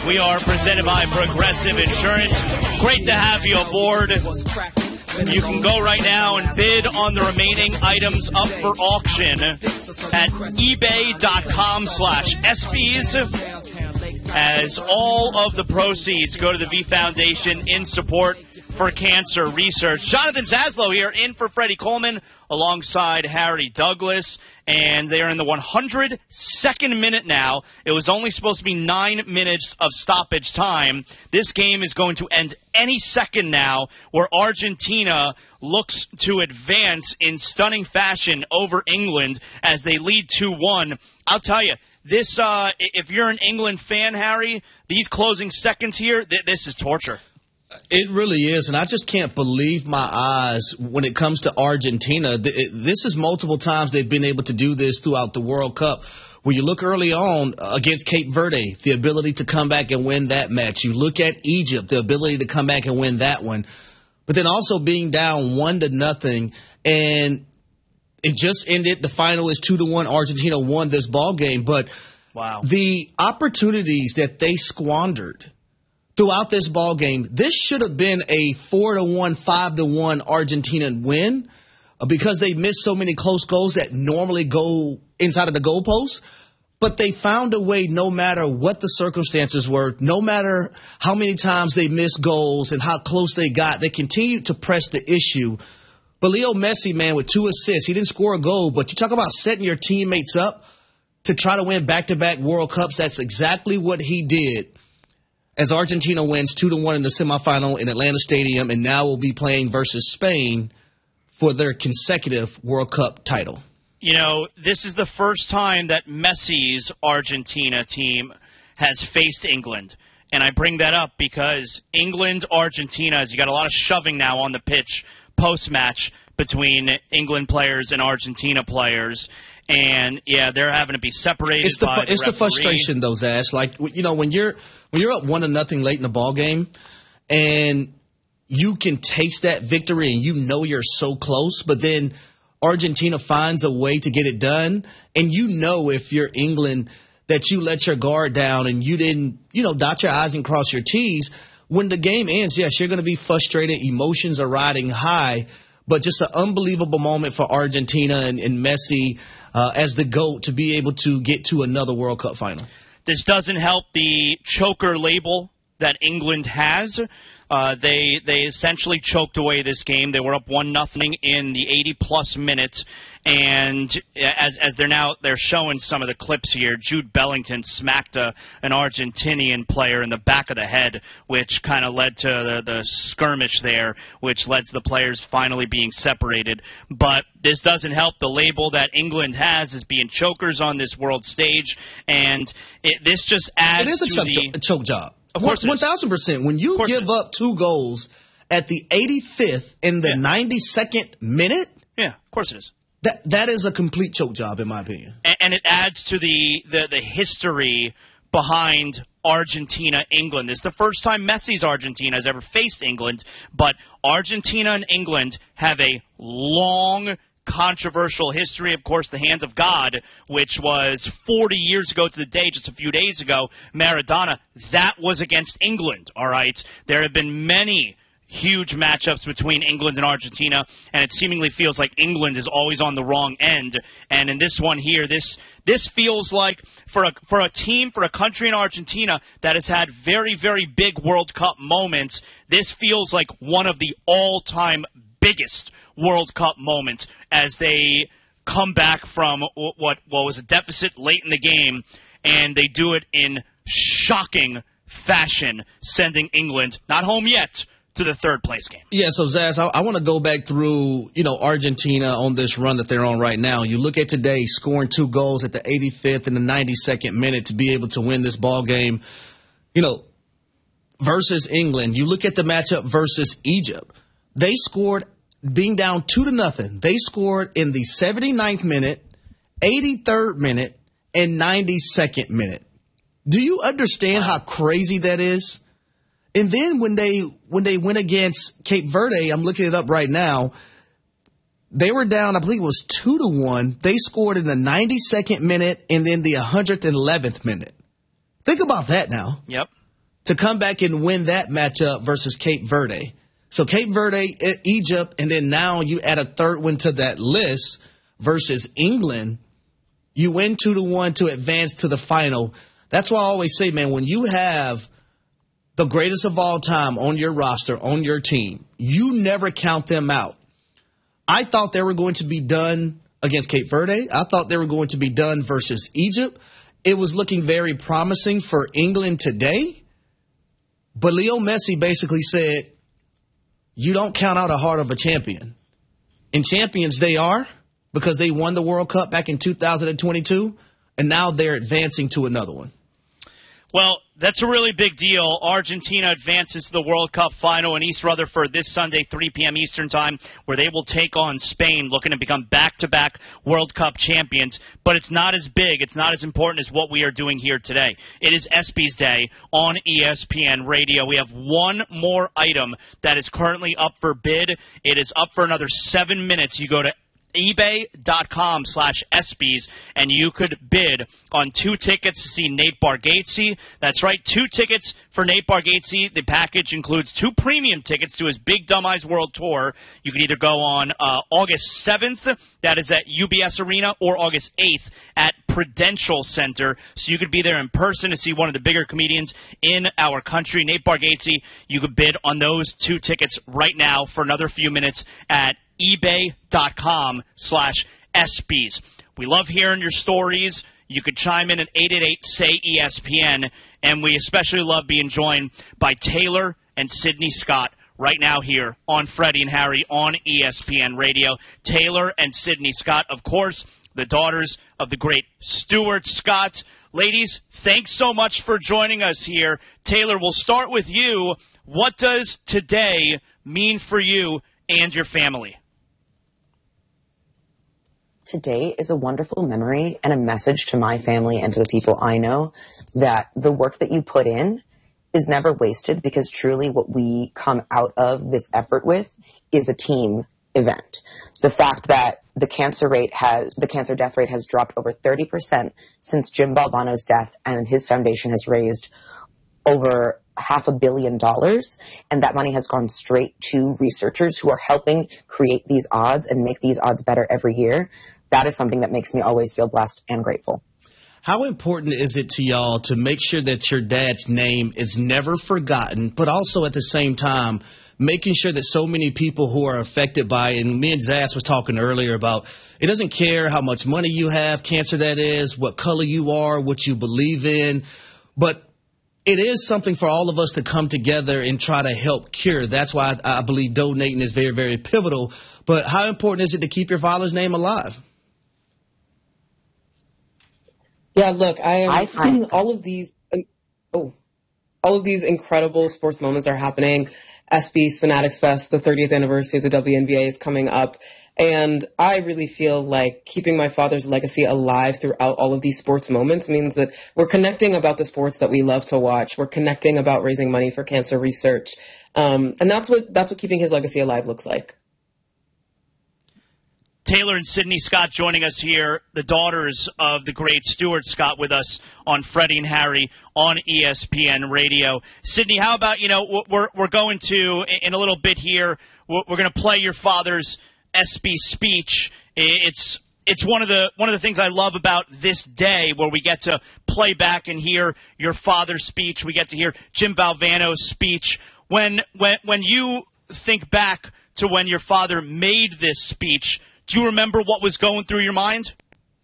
We are presented by Progressive Insurance. Great to have you aboard. You can go right now and bid on the remaining items up for auction at ebay.com/ESPYs, as all of the proceeds go to the V Foundation in support for cancer research. Jonathan Zaslow here in for Freddie Coleman alongside Harry Douglas, and they are in the 102nd minute now. It was only supposed to be 9 minutes of stoppage time. This game is going to end any second now, where Argentina looks to advance in stunning fashion over England as they lead 2-1. I'll tell you, this if you're an England fan, Harry, these closing seconds here, this is torture. It really is, and I just can't believe my eyes when it comes to Argentina. This is multiple times they've been able to do this throughout the World Cup. When you look early on against Cape Verde, the ability to come back and win that match. You look at Egypt, the ability to come back and win that one. But then also being down 1-0, and it just ended. The final is 2-1. Argentina won this ball game. But wow, the opportunities that they squandered throughout this ball game, this should have been a 4-1, 5-1 Argentina win because they missed so many close goals that normally go inside of the goalpost. But they found a way, no matter what the circumstances were, no matter how many times they missed goals and how close they got, they continued to press the issue. But Leo Messi, man, with 2 assists, he didn't score a goal, but you talk about setting your teammates up to try to win back-to-back World Cups. That's exactly what he did, as Argentina wins 2-1 in the semifinal in Atlanta Stadium, and now will be playing versus Spain for their consecutive World Cup title. You know, this is the first time that Messi's Argentina team has faced England. And I bring that up because England-Argentina, as you got a lot of shoving now on the pitch post-match between England players and Argentina players. And, yeah, they're having to be separated. It's the frustration, though, Zash. Like, you know, when you're up 1-0 late in the ball game, and you can taste that victory, and you know you're so close, but then Argentina finds a way to get it done, and you know if you're England that you let your guard down and you didn't, dot your I's and cross your T's. When the game ends, yes, you're going to be frustrated. Emotions are riding high, but just an unbelievable moment for Argentina and Messi as the GOAT to be able to get to another World Cup final. This doesn't help the choker label that England has. They essentially choked away this game. They were up 1-0 in the 80-plus minutes. And as they're showing some of the clips here, Jude Bellingham smacked an Argentinian player in the back of the head, which kind of led to the skirmish there, which led to the players finally being separated. But this doesn't help the label that England has as being chokers on this world stage, and this just adds to a choke job. Of course, 1,000%. When you give up 2 goals at the 85th in the 92nd minute, yeah, of course it is. That is a complete choke job, in my opinion. And it adds to the history behind Argentina-England. This is the first time Messi's Argentina has ever faced England, but Argentina and England have a long, controversial history. Of course, the hand of God, which was 40 years ago to the day, just a few days ago, Maradona, that was against England, all right? There have been many huge matchups between England and Argentina, and it seemingly feels like England is always on the wrong end. And in this one here, this feels like for a team, for a country in Argentina that has had very, very big World Cup moments, this feels like one of the all-time biggest World Cup moments as they come back from what was a deficit late in the game, and they do it in shocking fashion, sending England, not home yet, to the third place game. Yeah, so Zaz, I want to go back through, Argentina on this run that they're on right now. You look at today, scoring 2 goals at the 85th and the 92nd minute to be able to win this ball game, versus England. You look at the matchup versus Egypt. They scored, being down 2-0. They scored in the 79th minute, 83rd minute, and 92nd minute. Do you understand how crazy that is? And then when they went against Cape Verde, I'm looking it up right now, they were down, I believe it was 2-1. They scored in the 92nd minute and then the 111th minute. Think about that now. Yep. to come back and win that matchup versus Cape Verde. So Cape Verde, Egypt, and then now you add a third one to that list versus England. You win 2-1 to advance to the final. That's why I always say, man, when you have the greatest of all time on your roster, on your team, you never count them out. I thought they were going to be done against Cape Verde. I thought they were going to be done versus Egypt. It was looking very promising for England today. But Leo Messi basically said, you don't count out a heart of a champion. And champions they are, because they won the World Cup back in 2022, and now they're advancing to another one. Well, that's a really big deal. Argentina advances to the World Cup final in East Rutherford this Sunday, 3 p.m. Eastern Time, where they will take on Spain, looking to become back-to-back World Cup champions. But it's not as big, it's not as important as what we are doing here today. It is ESPYs Day on ESPN Radio. We have one more item that is currently up for bid. It is up for another 7 minutes. You go to ebay.com/ESPYs, and you could bid on 2 tickets to see Nate Bargatze. That's right, 2 tickets for Nate Bargatze. The package includes 2 premium tickets to his Big Dumb Eyes World Tour. You can either go on August 7th, that is at UBS Arena, or August 8th at Prudential Center. So you could be there in person to see one of the bigger comedians in our country, Nate Bargatze. You could bid on those 2 tickets right now for another few minutes at ebay.com/ESPYs. We love hearing your stories. You could chime in at 888-SAY-ESPN, and we especially love being joined by Taylor and Sydney Scott right now here on Freddie and Harry on ESPN Radio. Taylor and Sydney Scott, of course, the daughters of the great Stuart Scott. Ladies, thanks so much for joining us here. Taylor, we'll start with you. What does today mean for you and your family? Today is a wonderful memory and a message to my family and to the people I know that the work that you put in is never wasted, because truly what we come out of this effort with is a team event. The fact that the cancer death rate has dropped over 30% since Jim Valvano's death, and his foundation has raised over $500 million, and that money has gone straight to researchers who are helping create these odds and make these odds better every year. That is something that makes me always feel blessed and grateful. How important is it to y'all to make sure that your dad's name is never forgotten, but also at the same time making sure that so many people who are affected by it, and me and Zaz was talking earlier about, it doesn't care how much money you have, cancer that is, what color you are, what you believe in, but it is something for all of us to come together and try to help cure. That's why I believe donating is very, very pivotal. But how important is it to keep your father's name alive? Yeah, look, I find all of these incredible sports moments are happening. ESPYs Fanatics Fest, the 30th anniversary of the WNBA is coming up. And I really feel like keeping my father's legacy alive throughout all of these sports moments means that we're connecting about the sports that we love to watch. We're connecting about raising money for cancer research. And that's what keeping his legacy alive looks like. Taylor and Sydney Scott joining us here, the daughters of the great Stuart Scott, with us on Freddie and Harry on ESPN Radio. Sydney, how about, we're going to, in a little bit here, we're going to play your father's ESPY speech. It's one of the things I love about this day, where we get to play back and hear your father's speech. We get to hear Jim Valvano's speech. When you think back to when your father made this speech, do you remember what was going through your mind?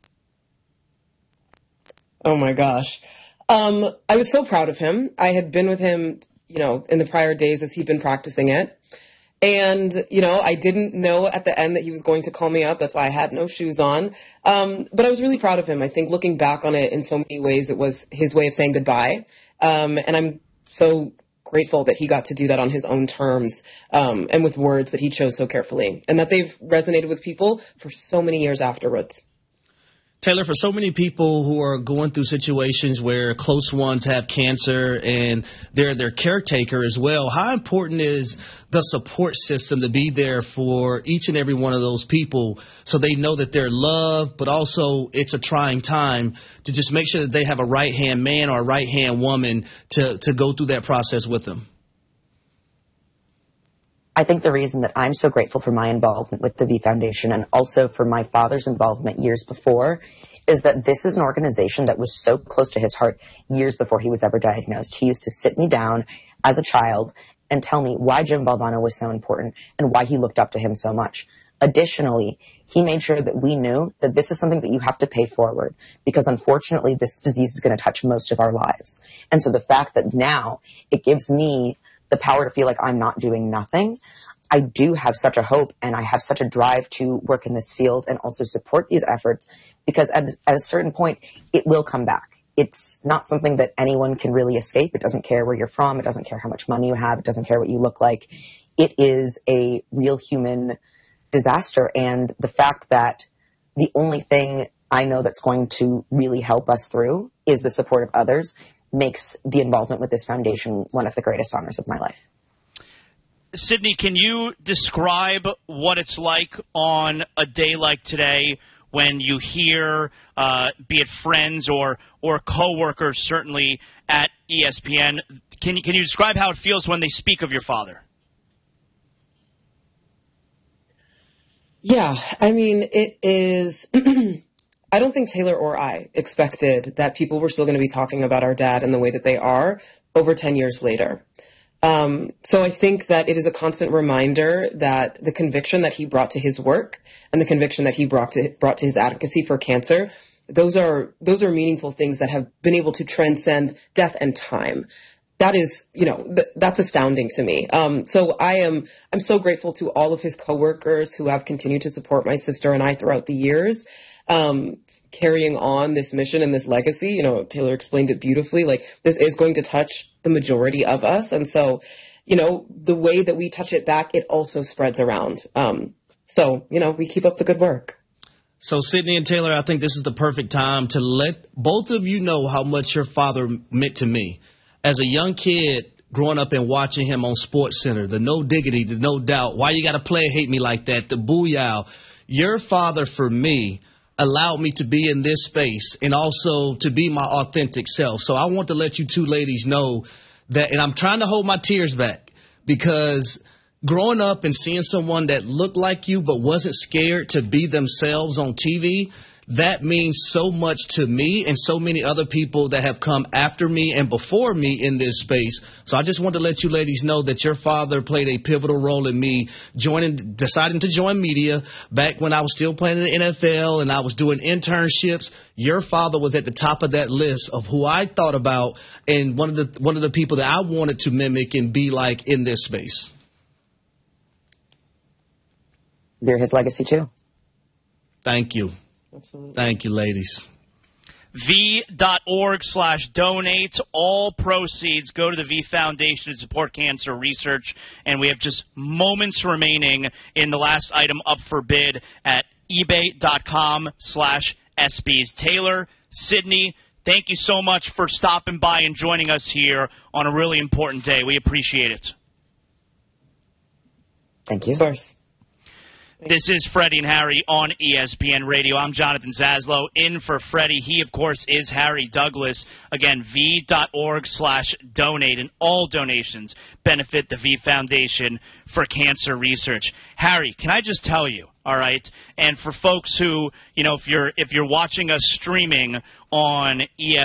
Oh my gosh. I was so proud of him. I had been with him, in the prior days as he'd been practicing it. And, I didn't know at the end that he was going to call me up. That's why I had no shoes on. But I was really proud of him. I think looking back on it in so many ways, it was his way of saying goodbye. And I'm so grateful that he got to do that on his own terms, and with words that he chose so carefully, and that they've resonated with people for so many years afterwards. Taylor, for so many people who are going through situations where close ones have cancer and they're their caretaker as well, how important is the support system to be there for each and every one of those people so they know that they're loved, but also it's a trying time to just make sure that they have a right-hand man or a right-hand woman to go through that process with them? I think the reason that I'm so grateful for my involvement with the V Foundation and also for my father's involvement years before is that this is an organization that was so close to his heart years before he was ever diagnosed. He used to sit me down as a child and tell me why Jim Valvano was so important and why he looked up to him so much. Additionally, he made sure that we knew that this is something that you have to pay forward because unfortunately this disease is going to touch most of our lives. And so the fact that now it gives me the power to feel like I'm not doing nothing, I do have such a hope and I have such a drive to work in this field and also support these efforts because at a certain point, it will come back. It's not something that anyone can really escape. It doesn't care where you're from. It doesn't care how much money you have. It doesn't care what you look like. It is a real human disaster. And the fact that the only thing I know that's going to really help us through is the support of others makes the involvement with this foundation one of the greatest honors of my life. Sydney, can you describe what it's like on a day like today when you hear, be it friends or coworkers, certainly at ESPN? Can you describe how it feels when they speak of your father? Yeah, I mean, it is. I don't think Taylor or I expected that people were still going to be talking about our dad in the way that they are over 10 years later. So I think that it is a constant reminder that the conviction that he brought to his work and the conviction that he brought to his advocacy for cancer, those are meaningful things that have been able to transcend death and time. That is, that's astounding to me. So I'm so grateful to all of his coworkers who have continued to support my sister and I throughout the years. Carrying on this mission and this legacy, Taylor explained it beautifully. Like, this is going to touch the majority of us. And so, the way that we touch it back, it also spreads around. So, we keep up the good work. So, Sydney and Taylor, I think this is the perfect time to let both of you know how much your father meant to me. As a young kid, growing up and watching him on SportsCenter, the No Diggity, the No Doubt, Why You Gotta Play Hate Me Like That, the Booyah, your father, for me, allowed me to be in this space and also to be my authentic self. So I want to let you two ladies know that, and I'm trying to hold my tears back because growing up and seeing someone that looked like you but wasn't scared to be themselves on TV, that means so much to me and so many other people that have come after me and before me in this space. So I just want to let you ladies know that your father played a pivotal role in me deciding to join media back when I was still playing in the NFL and I was doing internships. Your father was at the top of that list of who I thought about and one of the people that I wanted to mimic and be like in this space. You're his legacy too. Thank you. Absolutely. Thank you, ladies. V.org/donate. All proceeds go to the V Foundation to support cancer research. And we have just moments remaining in the last item up for bid at ebay.com/SBs. Taylor, Sydney, thank you so much for stopping by and joining us here on a really important day. We appreciate it. Thank you. Of course. This is Freddie and Harry on ESPN Radio. I'm Jonathan Zaslow in for Freddie. He, of course, is Harry Douglas. Again, V.org/donate, and all donations benefit the V Foundation for Cancer Research. Harry, can I just tell you, all right, and for folks who, if you're watching us streaming on ESPN,